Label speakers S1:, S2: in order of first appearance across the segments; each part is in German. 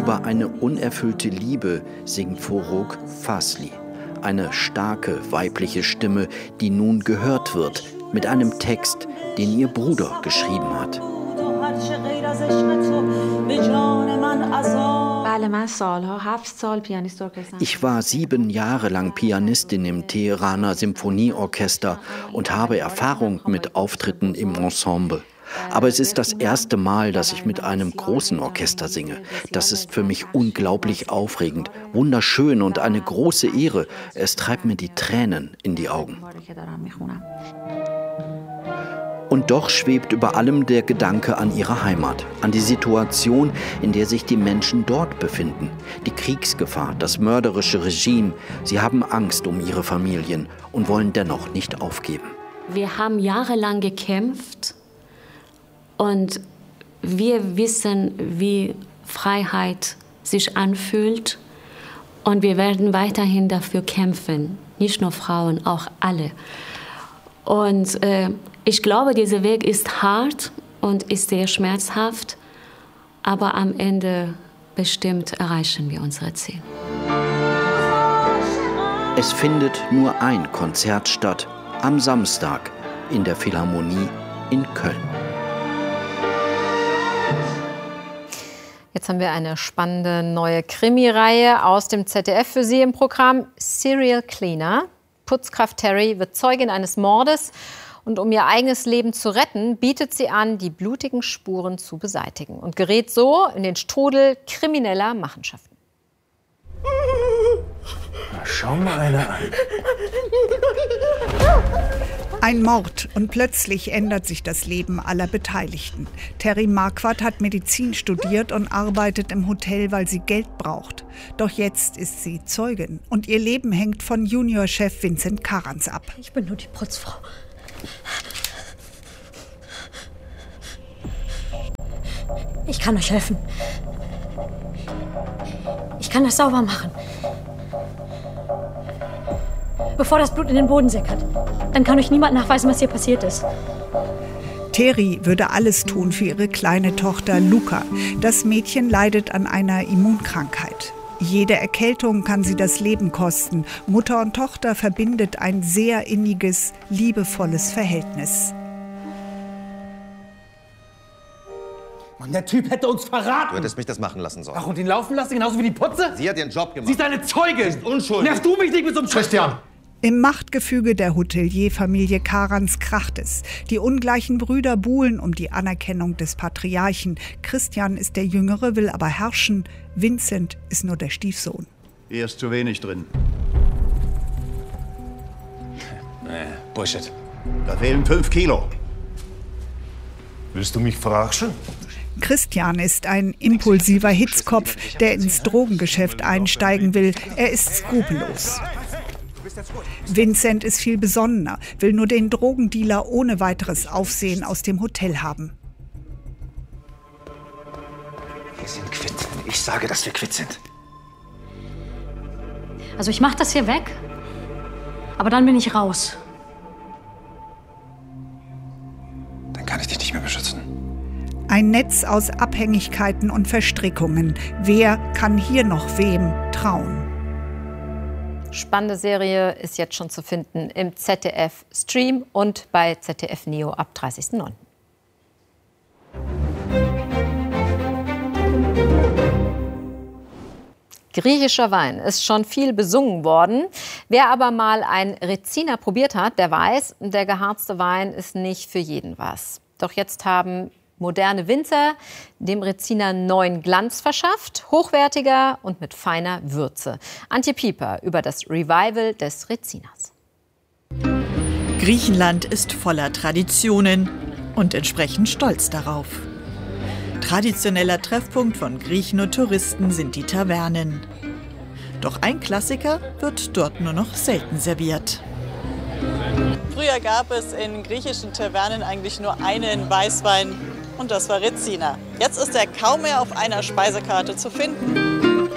S1: über eine unerfüllte Liebe singt Forog Fasli. Eine starke weibliche Stimme, die nun gehört wird, mit einem Text, den ihr Bruder geschrieben hat. Ich war 7 Jahre lang Pianistin im Teheraner Symphonieorchester und habe Erfahrung mit Auftritten im Ensemble. Aber es ist das erste Mal, dass ich mit einem großen Orchester singe. Das ist für mich unglaublich aufregend, wunderschön und eine große Ehre. Es treibt mir die Tränen in die Augen. Und doch schwebt über allem der Gedanke an ihre Heimat, an die Situation, in der sich die Menschen dort befinden. Die Kriegsgefahr, das mörderische Regime. Sie haben Angst um ihre Familien und wollen dennoch nicht aufgeben.
S2: Wir haben jahrelang gekämpft und wir wissen, wie Freiheit sich anfühlt. Und wir werden weiterhin dafür kämpfen. Nicht nur Frauen, auch alle. Und ich glaube, dieser Weg ist hart und ist sehr schmerzhaft, aber am Ende bestimmt erreichen wir unsere Ziele.
S1: Es findet nur ein Konzert statt, am Samstag in der Philharmonie in Köln.
S3: Jetzt haben wir eine spannende neue Krimireihe aus dem ZDF für Sie im Programm. Serial Cleaner. Putzkraft Terry wird Zeugin eines Mordes. Und um ihr eigenes Leben zu retten, bietet sie an, die blutigen Spuren zu beseitigen. Und gerät so in den Strudel krimineller Machenschaften.
S4: Schau mal einer an.
S5: Ein Mord und plötzlich ändert sich das Leben aller Beteiligten. Terry Marquardt hat Medizin studiert und arbeitet im Hotel, weil sie Geld braucht. Doch jetzt ist sie Zeugin und ihr Leben hängt von Juniorchef Vincent Karans ab.
S6: Ich bin nur die Putzfrau. Ich kann euch helfen. Ich kann das sauber machen. Bevor das Blut in den Boden sickert. Dann kann euch niemand nachweisen, was hier passiert ist.
S5: Terry würde alles tun für ihre kleine Tochter Luca. Das Mädchen leidet an einer Immunkrankheit. Jede Erkältung kann sie das Leben kosten. Mutter und Tochter verbindet ein sehr inniges, liebevolles Verhältnis.
S4: Mann, der Typ hätte uns verraten.
S7: Du hättest mich das machen lassen sollen.
S4: Ach, und ihn laufen lassen, genauso wie die Putze?
S7: Sie hat ihren Job gemacht.
S4: Sie ist eine Zeugin.
S7: Sie ist unschuldig.
S4: Nervst du mich nicht mit so einem Christian?
S5: Im Machtgefüge der Hotelierfamilie Karans kracht es. Die ungleichen Brüder buhlen um die Anerkennung des Patriarchen. Christian ist der Jüngere, will aber herrschen. Vincent ist nur der Stiefsohn.
S8: Hier ist zu wenig drin.
S4: Bullshit.
S8: Da fehlen 5 Kilo.
S9: Willst du mich verarschen?
S5: Christian ist ein impulsiver Hitzkopf, der ins Drogengeschäft einsteigen will. Er ist skrupellos. Vincent ist viel besonnener, will nur den Drogendealer ohne weiteres Aufsehen aus dem Hotel haben.
S4: Wir sind quitt. Ich sage, dass wir quitt sind.
S6: Also ich mach das hier weg, aber dann bin ich raus.
S4: Dann kann ich dich nicht mehr beschützen.
S5: Ein Netz aus Abhängigkeiten und Verstrickungen. Wer kann hier noch wem trauen?
S3: Spannende Serie ist jetzt schon zu finden im ZDF Stream und bei ZDF Neo ab 30.09. Griechischer Wein ist schon viel besungen worden. Wer aber mal ein Reziner probiert hat, der weiß, der geharzte Wein ist nicht für jeden was. Doch jetzt haben moderne Winzer dem Reziner neuen Glanz verschafft, hochwertiger und mit feiner Würze. Antje Pieper über das Revival des Reziners.
S10: Griechenland ist voller Traditionen und entsprechend stolz darauf. Traditioneller Treffpunkt von Griechen und Touristen sind die Tavernen. Doch ein Klassiker wird dort nur noch selten serviert.
S11: Früher gab es in griechischen Tavernen eigentlich nur einen Weißwein und das war Reziner. Jetzt ist er kaum mehr auf einer Speisekarte zu finden.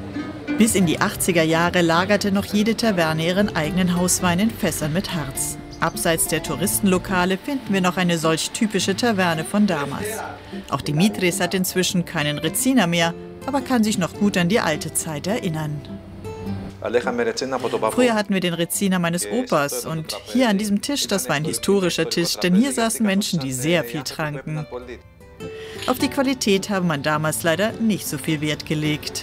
S10: Bis in die 80er Jahre lagerte noch jede Taverne ihren eigenen Hauswein in Fässern mit Harz. Abseits der Touristenlokale finden wir noch eine solch typische Taverne von damals. Auch Dimitris hat inzwischen keinen Reziner mehr, aber kann sich noch gut an die alte Zeit erinnern. Früher hatten wir den Reziner meines Opas und hier an diesem Tisch, das war ein historischer Tisch, denn hier saßen Menschen, die sehr viel tranken. Auf die Qualität habe man damals leider nicht so viel Wert gelegt.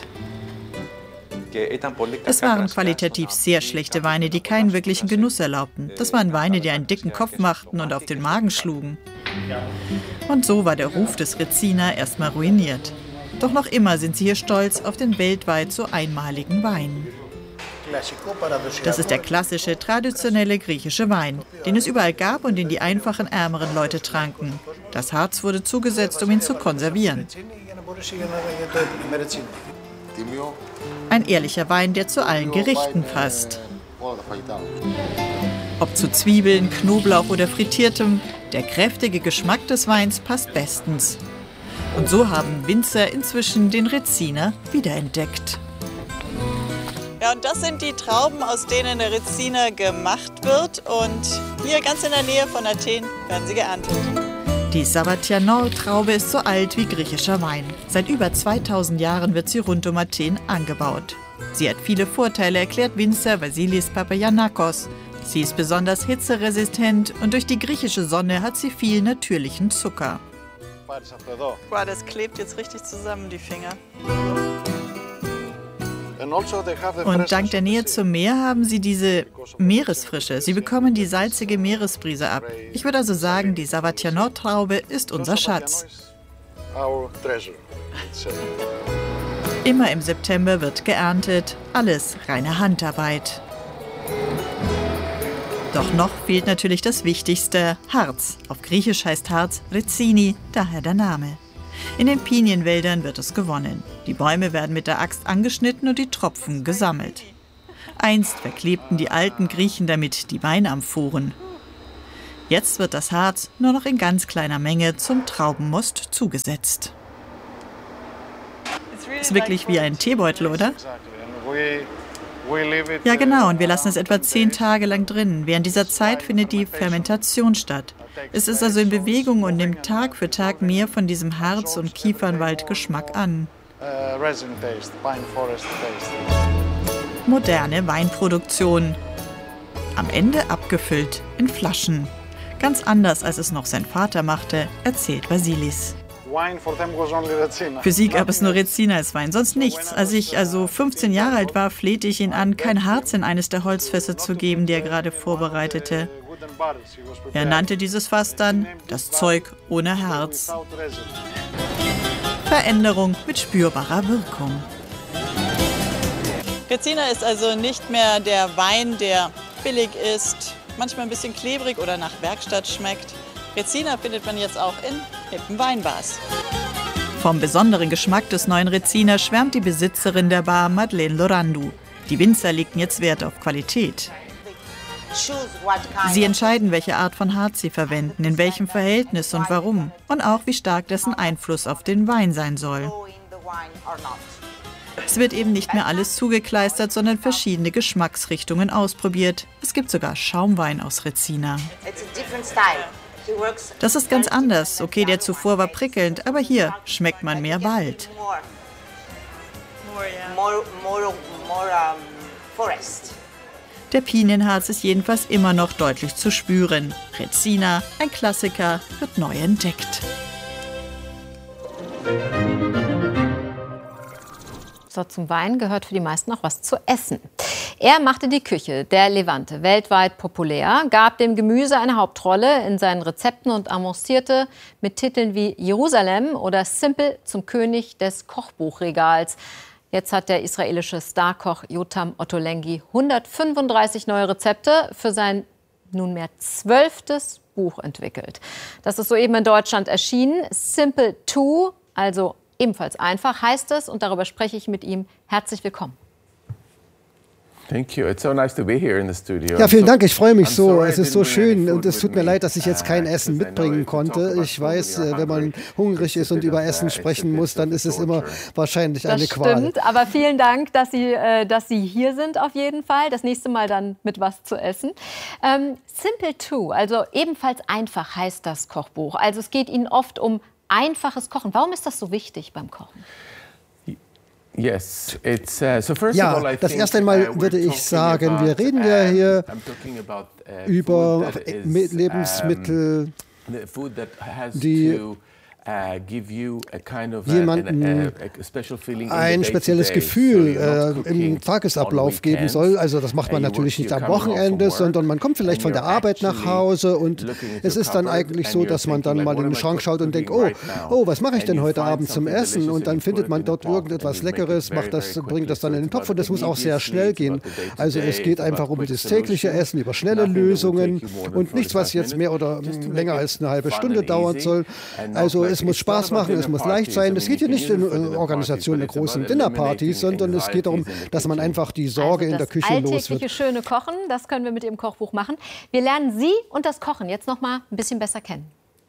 S10: Es waren qualitativ sehr schlechte Weine, die keinen wirklichen Genuss erlaubten. Das waren Weine, die einen dicken Kopf machten und auf den Magen schlugen. Und so war der Ruf des Reziner erstmal ruiniert. Doch noch immer sind sie hier stolz auf den weltweit so einmaligen Wein. Das ist der klassische, traditionelle griechische Wein, den es überall gab und den die einfachen, ärmeren Leute tranken. Das Harz wurde zugesetzt, um ihn zu konservieren. Ein ehrlicher Wein, der zu allen Gerichten passt. Ob zu Zwiebeln, Knoblauch oder Frittiertem, der kräftige Geschmack des Weins passt bestens. Und so haben Winzer inzwischen den Reziner wiederentdeckt.
S11: Ja, und das sind die Trauben, aus denen der Reziner gemacht wird. Und hier ganz in der Nähe von Athen werden sie geerntet.
S10: Die Savathianou-Traube ist so alt wie griechischer Wein. Seit über 2000 Jahren wird sie rund um Athen angebaut. Sie hat viele Vorteile, erklärt Winzer Vasilis Papagiannakos. Sie ist besonders hitzeresistent und durch die griechische Sonne hat sie viel natürlichen Zucker.
S11: Boah, das klebt jetzt richtig zusammen, die Finger.
S10: Und dank der Nähe zum Meer haben sie diese Meeresfrische. Sie bekommen die salzige Meeresbrise ab. Ich würde also sagen, die Savathianou-Traube ist unser Schatz. Immer im September wird geerntet, alles reine Handarbeit. Doch noch fehlt natürlich das Wichtigste, Harz. Auf Griechisch heißt Harz Rezini, daher der Name. In den Pinienwäldern wird es gewonnen. Die Bäume werden mit der Axt angeschnitten und die Tropfen gesammelt. Einst verklebten die alten Griechen damit die Weinamphoren. Jetzt wird das Harz nur noch in ganz kleiner Menge zum Traubenmost zugesetzt. Ist wirklich wie ein Teebeutel, oder? Ja, genau. Und wir lassen es etwa 10 Tage lang drin. Während dieser Zeit findet die Fermentation statt. Es ist also in Bewegung und nimmt Tag für Tag mehr von diesem Harz- und Kiefernwaldgeschmack an. Moderne Weinproduktion. Am Ende abgefüllt in Flaschen. Ganz anders, als es noch sein Vater machte, erzählt Vasilis. Für sie gab es nur Reziner als Wein, sonst nichts. Als ich 15 Jahre alt war, flehte ich ihn an, kein Harz in eines der Holzfässer zu geben, die er gerade vorbereitete. Er nannte dieses Fass dann das Zeug ohne Herz. Veränderung mit spürbarer Wirkung.
S11: Reziner ist also nicht mehr der Wein, der billig ist, manchmal ein bisschen klebrig oder nach Werkstatt schmeckt. Reziner findet man jetzt auch in hippen Weinbars.
S10: Vom besonderen Geschmack des neuen Reziner schwärmt die Besitzerin der Bar Madeleine Lorandu. Die Winzer legten jetzt Wert auf Qualität. Sie entscheiden, welche Art von Harz sie verwenden, in welchem Verhältnis und warum. Und auch, wie stark dessen Einfluss auf den Wein sein soll. Es wird eben nicht mehr alles zugekleistert, sondern verschiedene Geschmacksrichtungen ausprobiert. Es gibt sogar Schaumwein aus Reziner. Das ist ganz anders. Okay, der zuvor war prickelnd, aber hier schmeckt man mehr Wald. Der Pinienharz ist jedenfalls immer noch deutlich zu spüren. Reziner, ein Klassiker, wird neu entdeckt.
S3: So, zum Wein gehört für die meisten auch was zu essen. Er machte die Küche der Levante weltweit populär, gab dem Gemüse eine Hauptrolle in seinen Rezepten und avancierte mit Titeln wie Jerusalem oder Simple zum König des Kochbuchregals. Jetzt hat der israelische Starkoch Yotam Ottolenghi 135 neue Rezepte für sein nunmehr 12. Buch entwickelt. Das ist soeben in Deutschland erschienen. Simple 2, also ebenfalls einfach, heißt es. Und darüber spreche ich mit ihm. Herzlich willkommen.
S7: Ja, vielen Dank. Ich freue mich so. Es ist so schön und es tut mir leid, dass ich jetzt kein Essen mitbringen konnte. Ich weiß, wenn man hungrig ist und über Essen sprechen muss, dann ist es immer wahrscheinlich eine Qual.
S3: Das stimmt, aber vielen Dank, dass Sie hier sind auf jeden Fall. Das nächste Mal dann mit was zu essen. Simple to, also ebenfalls einfach heißt das Kochbuch. Also es geht Ihnen oft um einfaches Kochen. Warum ist das so wichtig beim Kochen?
S7: Ja, das erste einmal würde ich sagen, wir reden ja hier über Lebensmittel, die jemandem ein spezielles Gefühl im Tagesablauf geben soll. Also das macht man natürlich nicht am Wochenende, sondern man kommt vielleicht von der Arbeit nach Hause und es ist dann eigentlich so, dass man dann mal in den Schrank schaut und denkt, oh, was mache ich denn heute Abend zum Essen? Und dann findet man dort irgendetwas Leckeres, bringt das dann in den Topf und das muss auch sehr schnell gehen. Also es geht einfach um das tägliche Essen, über schnelle Lösungen und nichts, was jetzt mehr oder länger als eine halbe Stunde dauern soll. Also es muss Spaß machen, es muss leicht sein. Es geht hier nicht um Organisation der großen Dinnerpartys, sondern es geht darum, dass man einfach die Sorge in der Küche los wird. Das alltägliche schöne Kochen, das können wir mit Ihrem Kochbuch machen. Wir lernen Sie und das Kochen jetzt noch mal ein bisschen besser kennen.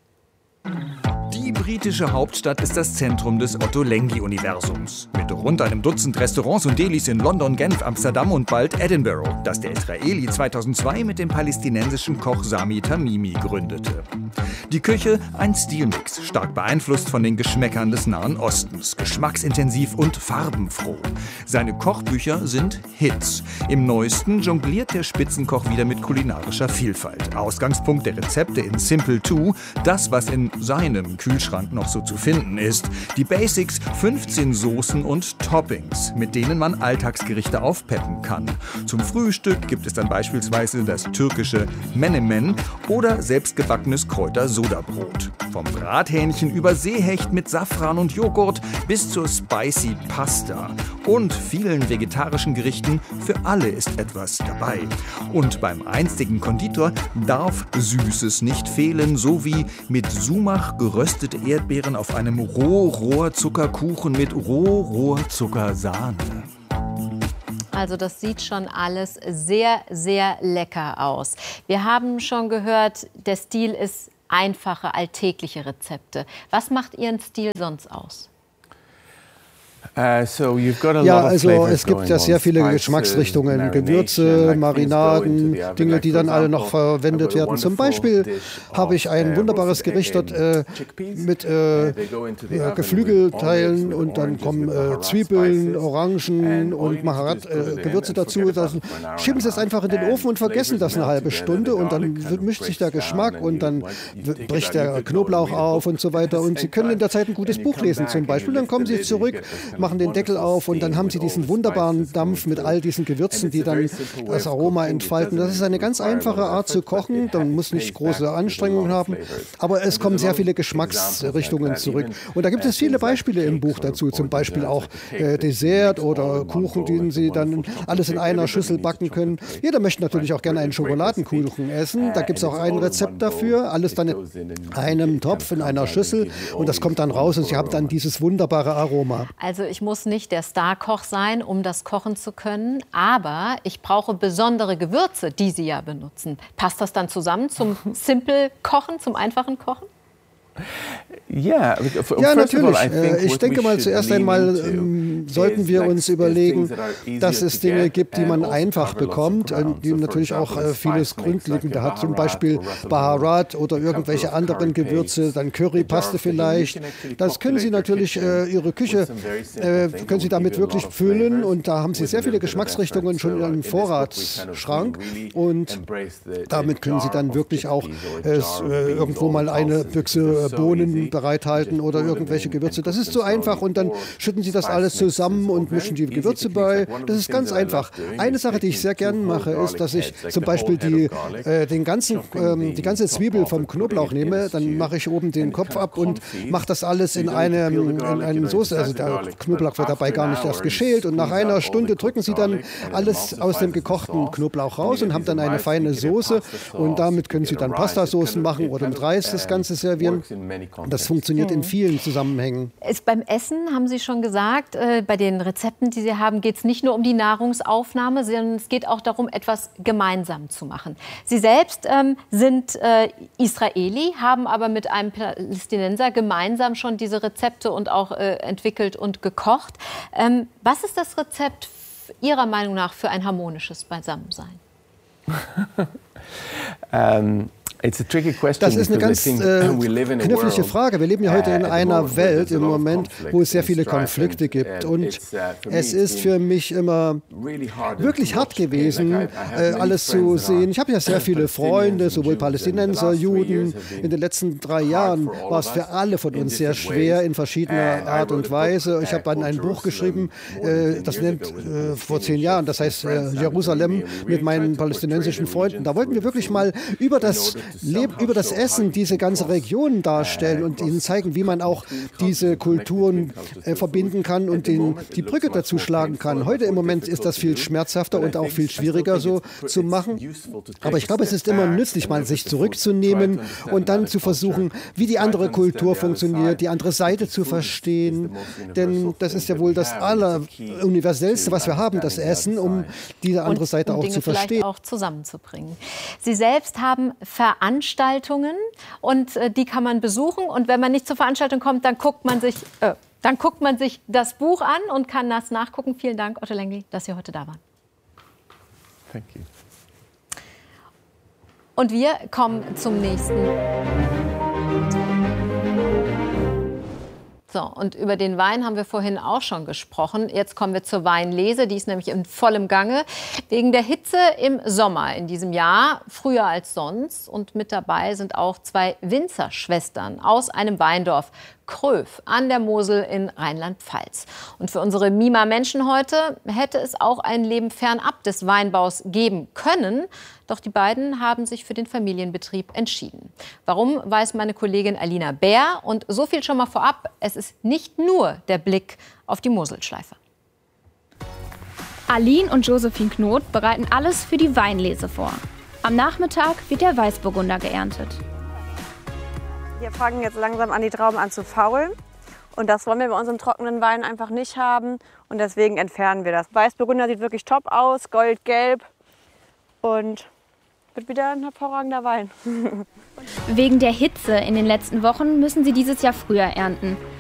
S9: Die britische Hauptstadt ist das Zentrum des Ottolenghi-Universums. Mit rund einem Dutzend Restaurants und Delis in London, Genf, Amsterdam und bald Edinburgh, das der Israeli 2002 mit dem palästinensischen Koch Sami Tamimi gründete. Die Küche ein Stilmix, stark beeinflusst von den Geschmäckern des Nahen Ostens, geschmacksintensiv und farbenfroh. Seine Kochbücher sind Hits. Im neuesten jongliert der Spitzenkoch wieder mit kulinarischer Vielfalt. Ausgangspunkt der Rezepte in Simple to, das, was in seinem Kühlschrank noch so zu finden ist. Die Basics, 15 Soßen und Toppings, mit denen man Alltagsgerichte aufpeppen kann. Zum Frühstück gibt es dann beispielsweise das türkische Menemen oder selbstgebackenes Kräuter-Soda-Brot. Vom Brathähnchen über Seehecht mit Safran und Joghurt bis zur Spicy Pasta. Und vielen vegetarischen Gerichten, für alle ist etwas dabei. Und beim einstigen Konditor darf Süßes nicht fehlen, so wie mit Sumach geröstete Erdbeeren auf einem Rohrohrzuckerkuchen mit Rohrohrzuckersahne.
S3: Also das sieht schon alles sehr, sehr lecker aus. Wir haben schon gehört, der Stil ist einfache, alltägliche Rezepte. Was macht Ihren Stil sonst aus?
S7: Ja, also es gibt ja sehr viele Geschmacksrichtungen, Gewürze, Marinaden, Dinge, die dann alle noch verwendet werden. Zum Beispiel habe ich ein wunderbares Gericht dort mit Geflügelteilen und dann kommen Zwiebeln, Orangen und Maharat-Gewürze dazu. Dann schieben Sie es einfach in den Ofen und vergessen das eine halbe Stunde und dann mischt sich der Geschmack und dann bricht der Knoblauch auf und so weiter. Und Sie können in der Zeit ein gutes Buch lesen zum Beispiel. Dann kommen Sie zurück, machen den Deckel auf und dann haben Sie diesen wunderbaren Dampf mit all diesen Gewürzen, die dann das Aroma entfalten. Das ist eine ganz einfache Art zu kochen, man muss nicht große Anstrengungen haben, aber es kommen sehr viele Geschmacksrichtungen zurück. Und da gibt es viele Beispiele im Buch dazu, zum Beispiel auch Dessert oder Kuchen, den Sie dann alles in einer Schüssel backen können. Jeder möchte natürlich auch gerne einen Schokoladenkuchen essen, da gibt es auch ein Rezept dafür, alles dann in einem Topf, in einer Schüssel und das kommt dann raus und Sie haben dann dieses wunderbare Aroma.
S3: Also ich muss nicht der Starkoch sein, um das kochen zu können, aber ich brauche besondere Gewürze, die Sie ja benutzen. Passt das dann zusammen zum Simple Kochen, zum einfachen Kochen?
S7: Ja, natürlich. Ich denke mal, zuerst einmal sollten wir uns überlegen, dass es Dinge gibt, die man einfach bekommt, die natürlich auch vieles Grundlegende hat. Zum Beispiel Baharat oder irgendwelche anderen Gewürze, dann Currypaste vielleicht. Das können Sie natürlich, Ihre Küche, können Sie damit wirklich füllen und da haben Sie sehr viele Geschmacksrichtungen schon in Ihrem Vorratsschrank und damit können Sie dann wirklich auch irgendwo mal eine Büchse Bohnen bereithalten oder irgendwelche Gewürze. Das ist so einfach und dann schütten Sie das alles zusammen und mischen die Gewürze bei. Das ist ganz einfach. Eine Sache, die ich sehr gerne mache, ist, dass ich zum Beispiel die ganze Zwiebel vom Knoblauch nehme, dann mache ich oben den Kopf ab und mache das alles in eine Soße. Also der Knoblauch wird dabei gar nicht erst geschält und nach einer Stunde drücken Sie dann alles aus dem gekochten Knoblauch raus und haben dann eine feine Soße und damit können Sie dann Pastasoßen machen oder mit Reis das Ganze servieren. Das funktioniert in vielen Zusammenhängen.
S3: Beim Essen, haben Sie schon gesagt, bei den Rezepten, die Sie haben, geht es nicht nur um die Nahrungsaufnahme, sondern es geht auch darum, etwas gemeinsam zu machen. Sie selbst sind Israeli, haben aber mit einem Palästinenser gemeinsam schon diese Rezepte und auch entwickelt und gekocht. Was ist das Rezept Ihrer Meinung nach für ein harmonisches Beisammensein?
S7: Das ist eine ganz knifflige Frage. Wir leben ja heute in einer Welt im Moment, wo es sehr viele Konflikte gibt. Und es ist für mich immer wirklich hart gewesen, alles zu sehen. Ich habe ja sehr viele Freunde, sowohl Palästinenser, Juden. In den letzten 3 Jahren war es für alle von uns sehr schwer in verschiedener Art und Weise. Ich habe dann ein Buch geschrieben, das nennt vor 10 Jahren, das heißt Jerusalem mit meinen palästinensischen Freunden. Da wollten wir wirklich mal über das Essen diese ganze Region darstellen und ihnen zeigen, wie man auch diese Kulturen verbinden kann und die Brücke dazu schlagen kann. Heute im Moment ist das viel schmerzhafter und auch viel schwieriger so zu machen. Aber ich glaube, es ist immer nützlich, mal sich zurückzunehmen und dann zu versuchen, wie die andere Kultur funktioniert, die andere Seite zu verstehen. Denn das ist ja wohl das Alleruniversellste, was wir haben, das Essen, um diese andere Seite auch zu verstehen.
S3: Vielleicht auch zusammenzubringen. Sie selbst haben Veranstaltungen und die kann man besuchen. Und wenn man nicht zur Veranstaltung kommt, dann guckt man sich das Buch an und kann das nachgucken. Vielen Dank, Otto Lengi, dass Sie heute da waren.
S12: Thank you.
S3: Und wir kommen zum nächsten. So, und über den Wein haben wir vorhin auch schon gesprochen. Jetzt kommen wir zur Weinlese, die ist nämlich in vollem Gange. Wegen der Hitze im Sommer in diesem Jahr, früher als sonst. Und mit dabei sind auch 2 Winzerschwestern aus einem Weindorf, Kröv an der Mosel in Rheinland-Pfalz. Und für unsere Mima-Menschen heute hätte es auch ein Leben fernab des Weinbaus geben können. Doch die beiden haben sich für den Familienbetrieb entschieden. Warum, weiß meine Kollegin Alina Bär. Und so viel schon mal vorab, es ist nicht nur der Blick auf die Moselschleife.
S13: Aline und Josephine Knot bereiten alles für die Weinlese vor. Am Nachmittag wird der Weißburgunder geerntet.
S14: Wir fangen jetzt langsam an, die Trauben an zu faulen. Und das wollen wir bei unserem trockenen Wein einfach nicht haben. Und deswegen entfernen wir das. Weißburgunder sieht wirklich top aus, goldgelb. Und wird wieder ein hervorragender Wein.
S13: Wegen der Hitze in den letzten Wochen müssen sie dieses Jahr früher ernten.